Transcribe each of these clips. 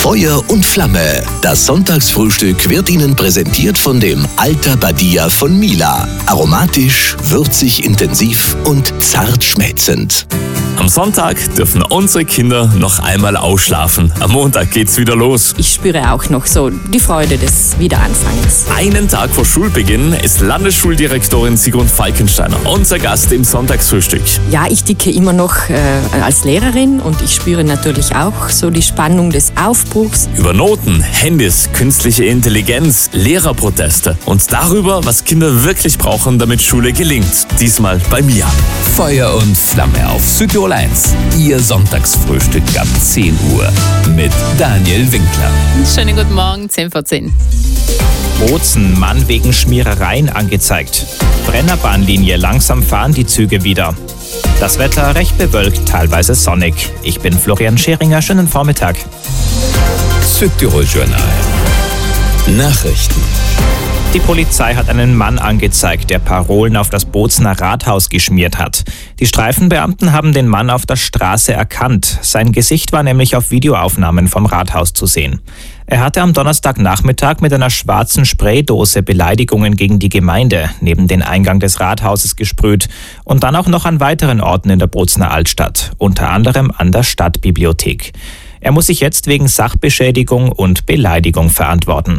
Feuer und Flamme. Das Sonntagsfrühstück wird Ihnen präsentiert von dem Alta Badia von Mila. Aromatisch, würzig, intensiv und zart schmelzend. Am Sonntag dürfen unsere Kinder noch einmal ausschlafen. Am Montag geht's wieder los. Ich spüre auch noch so die Freude des Wiederanfangs. Einen Tag vor Schulbeginn ist Landesschuldirektorin Sigrun Falkensteiner unser Gast im Sonntagsfrühstück. Ja, ich ticke immer noch als Lehrerin und ich spüre natürlich auch so die Spannung des Aufbruchs. Über Noten, Handys, künstliche Intelligenz, Lehrerproteste und darüber, was Kinder wirklich brauchen, damit Schule gelingt. Diesmal bei mir. Feuer und Flamme auf Südtirol 1. Ihr Sonntagsfrühstück ab 10 Uhr mit Daniel Winkler. Schönen guten Morgen, 10 vor 10. Bozen, Mann wegen Schmierereien angezeigt. Brennerbahnlinie, langsam fahren die Züge wieder. Das Wetter recht bewölkt, teilweise sonnig. Ich bin Florian Scheringer, schönen Vormittag. Südtirol Journal. Nachrichten. Die Polizei hat einen Mann angezeigt, der Parolen auf das Bozener Rathaus geschmiert hat. Die Streifenbeamten haben den Mann auf der Straße erkannt. Sein Gesicht war nämlich auf Videoaufnahmen vom Rathaus zu sehen. Er hatte am Donnerstagnachmittag mit einer schwarzen Spraydose Beleidigungen gegen die Gemeinde neben den Eingang des Rathauses gesprüht und dann auch noch an weiteren Orten in der Bozener Altstadt, unter anderem an der Stadtbibliothek. Er muss sich jetzt wegen Sachbeschädigung und Beleidigung verantworten.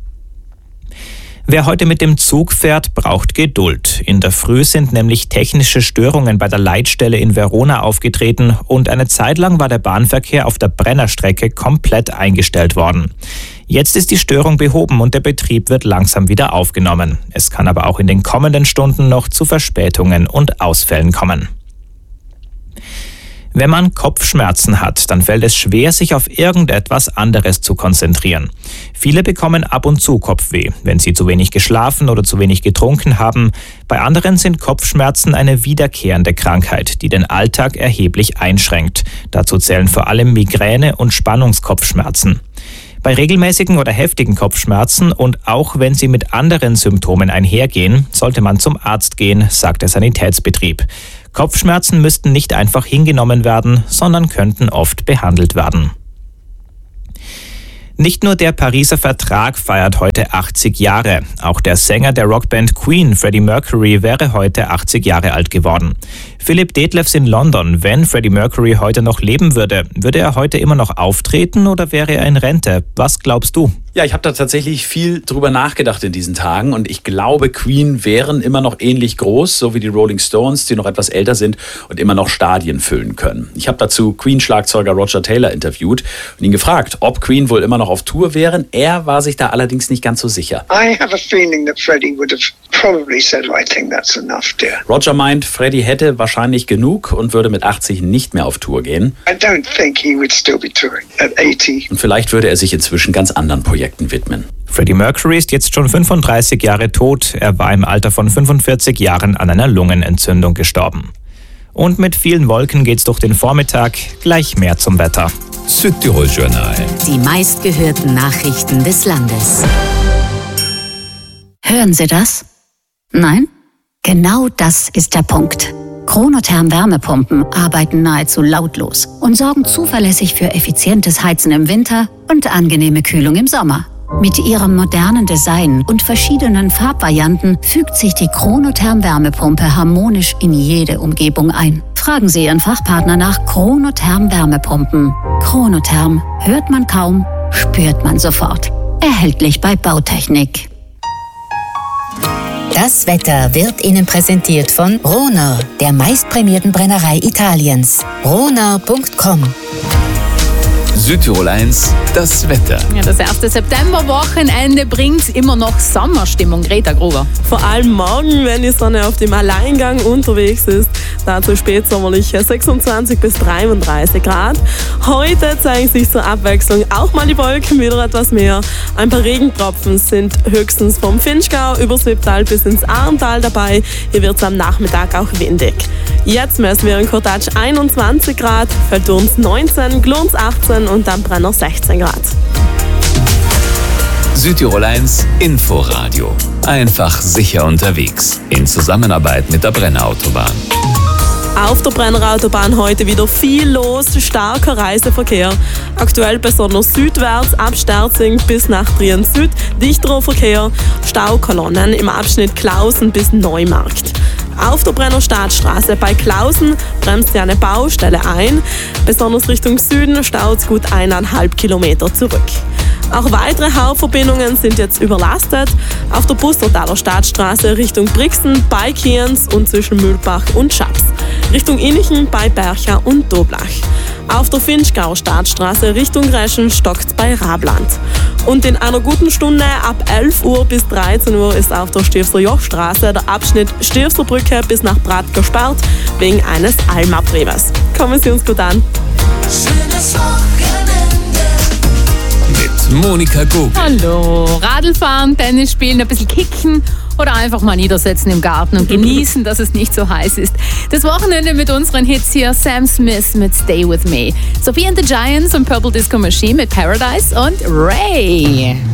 Wer heute mit dem Zug fährt, braucht Geduld. In der Früh sind nämlich technische Störungen bei der Leitstelle in Verona aufgetreten und eine Zeit lang war der Bahnverkehr auf der Brennerstrecke komplett eingestellt worden. Jetzt ist die Störung behoben und der Betrieb wird langsam wieder aufgenommen. Es kann aber auch in den kommenden Stunden noch zu Verspätungen und Ausfällen kommen. Wenn man Kopfschmerzen hat, dann fällt es schwer, sich auf irgendetwas anderes zu konzentrieren. Viele bekommen ab und zu Kopfweh, wenn sie zu wenig geschlafen oder zu wenig getrunken haben. Bei anderen sind Kopfschmerzen eine wiederkehrende Krankheit, die den Alltag erheblich einschränkt. Dazu zählen vor allem Migräne und Spannungskopfschmerzen. Bei regelmäßigen oder heftigen Kopfschmerzen und auch wenn sie mit anderen Symptomen einhergehen, sollte man zum Arzt gehen, sagt der Sanitätsbetrieb. Kopfschmerzen müssten nicht einfach hingenommen werden, sondern könnten oft behandelt werden. Nicht nur der Pariser Vertrag feiert heute 80 Jahre. Auch der Sänger der Rockband Queen, Freddie Mercury, wäre heute 80 Jahre alt geworden. Philipp Detlefs in London. Wenn Freddie Mercury heute noch leben würde, würde er heute immer noch auftreten oder wäre er in Rente? Was glaubst du? Ja, ich habe da tatsächlich viel drüber nachgedacht in diesen Tagen und ich glaube, Queen wären immer noch ähnlich groß, so wie die Rolling Stones, die noch etwas älter sind und immer noch Stadien füllen können. Ich habe dazu Queen-Schlagzeuger Roger Taylor interviewt und ihn gefragt, ob Queen wohl immer noch auf Tour wären. Er war sich da allerdings nicht ganz so sicher. I have a feeling that Freddie would have probably said, I think that's enough, dear. Roger meint, Freddie hätte wahrscheinlich genug und würde mit 80 nicht mehr auf Tour gehen. I don't think he would still be touring at 80. Und vielleicht würde er sich inzwischen ganz anderen Projekten widmen. Freddie Mercury ist jetzt schon 35 Jahre tot. Er war im Alter von 45 Jahren an einer Lungenentzündung gestorben. Und mit vielen Wolken geht's durch den Vormittag. Gleich mehr zum Wetter. Südtirol Journal. Die meistgehörten Nachrichten des Landes. Hören Sie das? Nein? Genau das ist der Punkt. Chronotherm Wärmepumpen arbeiten nahezu lautlos und sorgen zuverlässig für effizientes Heizen im Winter und angenehme Kühlung im Sommer. Mit ihrem modernen Design und verschiedenen Farbvarianten fügt sich die Chronotherm Wärmepumpe harmonisch in jede Umgebung ein. Fragen Sie Ihren Fachpartner nach Chronotherm Wärmepumpen. Chronotherm hört man kaum, spürt man sofort. Erhältlich bei Bautechnik. Das Wetter wird Ihnen präsentiert von Rohner, der meistprämierten Brennerei Italiens. Rohner.com. Südtirol 1, das Wetter. Ja, das erste Septemberwochenende bringt immer noch Sommerstimmung. Greta Gruber. Vor allem morgen, wenn die Sonne auf dem Alleingang unterwegs ist. Dazu spätsommerliche 26 bis 33 Grad. Heute zeigen sich zur Abwechslung auch mal die Wolken wieder etwas mehr. Ein paar Regentropfen sind höchstens vom Vinschgau über Siebtal bis ins Arntal dabei. Hier wird es am Nachmittag auch windig. Jetzt messen wir in Kurtatsch 21 Grad, Velturns 19, Glurns 18 und am Brenner 16 Grad. Südtirol 1 Inforadio. Einfach sicher unterwegs. In Zusammenarbeit mit der Brennerautobahn. Auf der Brennerautobahn heute wieder viel los, starker Reiseverkehr. Aktuell besonders südwärts ab Sterzing bis nach Trien Süd, dichterer Verkehr, Staukolonnen im Abschnitt Klausen bis Neumarkt. Auf der Brenner Staatsstraße bei Klausen bremst sie eine Baustelle ein. Besonders Richtung Süden staut es gut 1,5 Kilometer zurück. Auch weitere Hauptverbindungen sind jetzt überlastet. Auf der Bussertaler Staatsstraße Richtung Brixen bei Kienz und zwischen Mühlbach und Schaps. Richtung Innichen bei Bercha und Doblach. Auf der Finchgauer Staatsstraße Richtung Reschen stockt bei Rabland. Und in einer guten Stunde ab 11 Uhr bis 13 Uhr ist auf der Stilfser Jochstraße der Abschnitt Stilfser Brücke bis nach Brat gesperrt wegen eines Almabriebes. Kommen Sie uns gut an. Schönes Wochenende mit Monika Gog. Hallo, Radlfahren, Tennis spielen, ein bisschen kicken oder einfach mal niedersetzen im Garten und genießen, dass es nicht so heiß ist. Das Wochenende mit unseren Hits hier: Sam Smith mit Stay With Me, Sophie and the Giants und Purple Disco Machine mit Paradise und Ray.